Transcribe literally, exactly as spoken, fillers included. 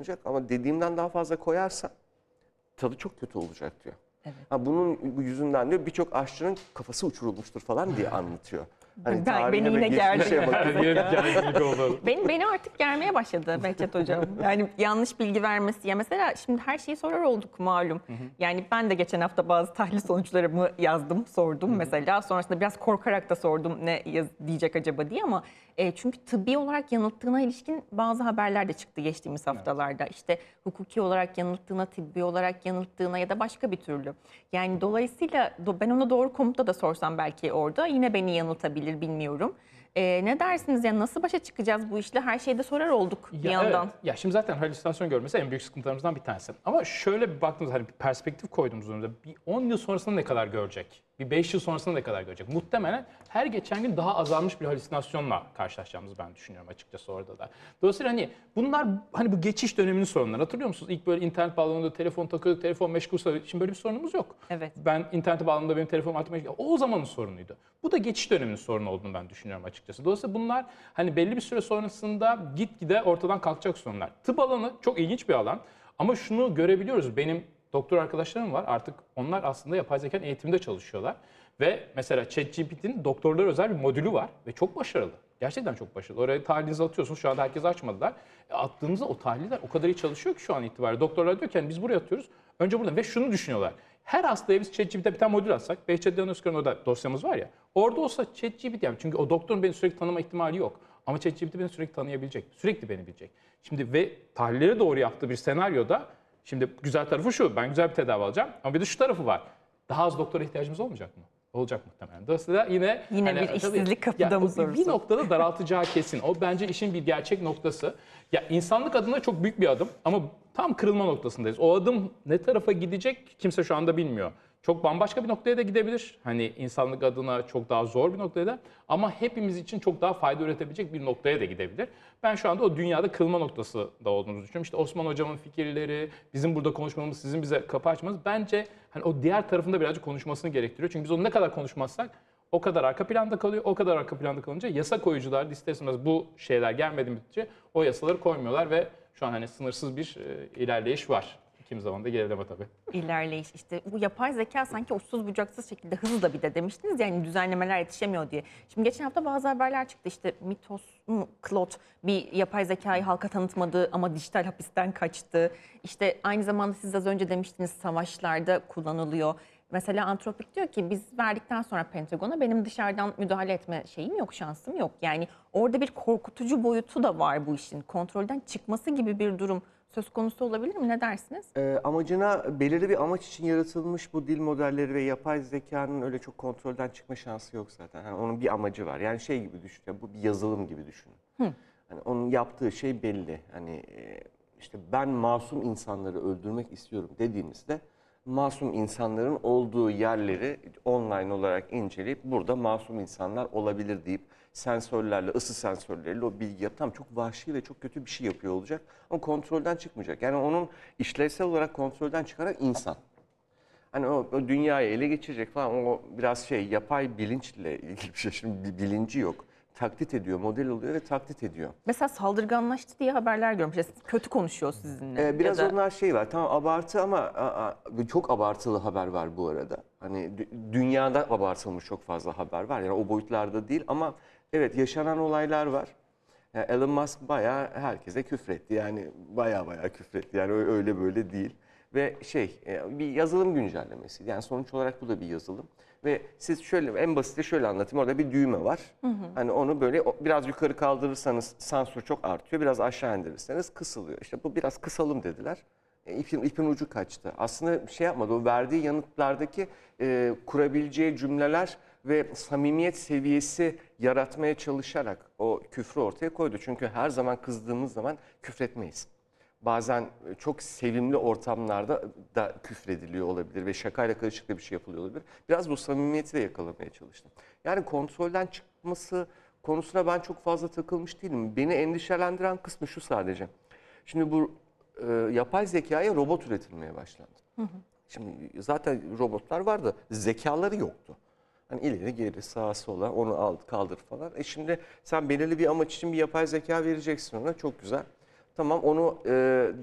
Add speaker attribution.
Speaker 1: kullanacak ama dediğimden daha fazla koyarsa tadı çok kötü olacak diyor.
Speaker 2: Evet.
Speaker 1: Ha, bunun bu yüzünden diyor birçok aşçının kafası uçurulmuştur falan diye anlatıyor. Hani
Speaker 2: Ben- beni
Speaker 1: tarihine ve
Speaker 2: yine gerdi.
Speaker 1: geçmişe bakıp
Speaker 3: Gerginlik oldu.
Speaker 2: Beni, beni artık germeye başladı Behçet Hocam. Yani yanlış bilgi vermesi. Ya mesela şimdi her şeyi sorar olduk malum. Yani ben de geçen hafta bazı tahlil sonuçlarımı yazdım, sordum mesela. Sonrasında biraz korkarak da sordum ne yaz, diyecek acaba diye ama e, çünkü tıbbi olarak yanılttığına ilişkin bazı haberler de çıktı geçtiğimiz haftalarda. İşte hukuki olarak yanılttığına, tıbbi olarak yanılttığına ya da başka bir türlü. Yani dolayısıyla do, ben ona doğru komutta da sorsam belki orada yine beni yanıltabilir, bilmiyorum. Ee, ne dersiniz yani nasıl başa çıkacağız bu işle? Her şeyde sorar olduk bir
Speaker 3: Ya
Speaker 2: yandan.
Speaker 3: evet. Ya şimdi zaten halüsinasyon görmesi en büyük sıkıntılarımızdan bir tanesi. Ama şöyle bir baktığımız hani bir perspektif koyduğumuz durumda bir on yıl sonrasında ne kadar görecek? Bir beş yıl sonrasında ne kadar görecek? Muhtemelen her geçen gün daha azalmış bir halüsinasyonla karşılaşacağımızı ben düşünüyorum açıkçası orada da. Dolayısıyla hani bunlar hani bu geçiş döneminin sorunları. Hatırlıyor musunuz? İlk böyle internet bağlanında telefon takıyorduk, telefon meşgulse şimdi böyle bir sorunumuz yok.
Speaker 2: Evet.
Speaker 3: Ben internete bağlandığımda benim telefonum artık meşgul. O, o zamanın sorunuydu. Bu da geçiş döneminin sorunu olduğunu ben düşünüyorum açıkçası. Dolayısıyla bunlar hani belli bir süre sonrasında gitgide ortadan kalkacak sorunlar. Tıp alanı çok ilginç bir alan ama şunu görebiliyoruz. Benim doktor arkadaşlarım var artık onlar aslında yapay zeka eğitiminde çalışıyorlar. Ve mesela ChatGPT'nin doktorlara özel bir modülü var ve çok başarılı. Gerçekten çok başarılı. Oraya tahlilinizi atıyorsunuz. Şu anda herkes açmadılar. E attığınızda o tahliller o kadar iyi çalışıyor ki şu an itibariyle. Doktorlar diyor ki yani biz buraya atıyoruz. Önce burada ve şunu düşünüyorlar. Her hastaya biz ChatGPT'e bir tane modül atsak, Behçet Özkan'ın orada dosyamız var ya. Orada olsa ChatGPT yani çünkü o doktorun beni sürekli tanıma ihtimali yok. Ama ChatGPT beni sürekli tanıyabilecek. Sürekli beni bilecek. Şimdi ve tahlilleri doğru yaptığı bir senaryoda şimdi güzel tarafı şu. Ben güzel bir tedavi alacağım ama bir de şu tarafı var. Daha az doktora ihtiyacımız olmayacak mı? Olacak muhtemelen. Dolayısıyla yine
Speaker 2: Yine
Speaker 3: hani,
Speaker 2: bir
Speaker 3: tabii,
Speaker 2: işsizlik kapıda
Speaker 3: ya,
Speaker 2: mı
Speaker 3: bir-
Speaker 2: sorusu?
Speaker 3: Bir noktada daraltacağı kesin. O bence işin bir gerçek noktası. Ya insanlık adına çok büyük bir adım ama tam kırılma noktasındayız. O adım ne tarafa gidecek kimse şu anda bilmiyor. Çok bambaşka bir noktaya da gidebilir. Hani insanlık adına çok daha zor bir noktaya da ama hepimiz için çok daha fayda üretebilecek bir noktaya da gidebilir. Ben şu anda o dünyada kırılma noktası da olduğumuzu düşünüyorum. İşte Osman Hocam'ın fikirleri, bizim burada konuşmamız, sizin bize kapı açmanız bence hani o diğer tarafında birazcık konuşmasını gerektiriyor. Çünkü biz onu ne kadar konuşmazsak o kadar arka planda kalıyor. O kadar arka planda kalınca yasa koyucular da ister istemez bu şeyler gelmedi müddetçe o yasaları koymuyorlar ve şu an hani sınırsız bir e, ilerleyiş var. Kimi zaman da gerileme tabii.
Speaker 2: İlerleyiş işte bu yapay zeka sanki uçsuz bucaksız şekilde hızlı da bir de demiştiniz yani düzenlemeler yetişemiyor diye. Şimdi geçen hafta bazı haberler çıktı işte Mitos mu Claude bir yapay zekayı halka tanıtmadı ama dijital hapisten kaçtı. İşte aynı zamanda siz az önce demiştiniz savaşlarda kullanılıyor. Mesela Anthropic diyor ki biz verdikten sonra Pentagon'a benim dışarıdan müdahale etme şeyim yok, şansım yok. Yani orada bir korkutucu boyutu da var bu işin. Kontrolden çıkması gibi bir durum söz konusu olabilir mi? Ne dersiniz?
Speaker 1: e, amacına belirli bir amaç için yaratılmış bu dil modelleri ve yapay zekanın öyle çok kontrolden çıkma şansı yok zaten. Yani onun bir amacı var. Yani şey gibi düşün. Ya, bu bir yazılım gibi düşünün. Hani onun yaptığı şey belli. Hani e, işte ben masum insanları öldürmek istiyorum dediğimizde masum insanların olduğu yerleri online olarak inceleyip burada masum insanlar olabilir deyip sensörlerle, ısı sensörleriyle o bilgi yap. Tam çok vahşi ve çok kötü bir şey yapıyor olacak ama kontrolden çıkmayacak. Yani onun işlevsel olarak kontrolden çıkaran insan. Hani o, o dünyayı ele geçirecek falan o biraz şey yapay bilinçle ilgili bir şey. Şimdi bir bilinci yok. Taklit ediyor, model oluyor ve taklit ediyor.
Speaker 2: Mesela saldırganlaştı diye haberler görmüş. Kötü konuşuyor sizinle.
Speaker 1: Ee, biraz
Speaker 2: ya da...
Speaker 1: onlar şey var. Tamam abartı ama a, a, çok abartılı haber var bu arada. Hani dü- dünyada abartılmış çok fazla haber var. Yani o boyutlarda değil ama evet yaşanan olaylar var. Yani Elon Musk bayağı herkese küfretti. Yani bayağı bayağı küfretti. Yani ö- öyle böyle değil. Ve şey e, bir yazılım güncellemesi. Yani sonuç olarak bu da bir yazılım. Ve siz şöyle en basiti şöyle anlatayım. Orada bir düğme var. Hı hı. Hani onu böyle o- biraz yukarı kaldırırsanız sansür çok artıyor. Biraz aşağı indirirseniz kısılıyor. İşte bu biraz kısalım dediler. E, ipin, ipin ucu kaçtı. Aslında bir şey yapmadı. O verdiği yanıtlardaki e, kurabileceği cümleler ve samimiyet seviyesi yaratmaya çalışarak o küfrü ortaya koydu. Çünkü her zaman kızdığımız zaman küfretmeyiz. Bazen çok sevimli ortamlarda da küfrediliyor olabilir ve şakayla karışık da bir şey yapılıyor olabilir. Biraz bu samimiyeti de yakalamaya çalıştım. Yani kontrolden çıkması konusuna ben çok fazla takılmış değilim. Beni endişelendiren kısmı şu sadece. Şimdi bu e, yapay zekaya robot üretilmeye başlandı. Hı hı. Şimdi zaten robotlar vardı, zekaları yoktu. Hani ileri geri sağa sola onu al kaldır falan. E şimdi sen belirli bir amaç için bir yapay zeka vereceksin ona çok güzel. Tamam onu e,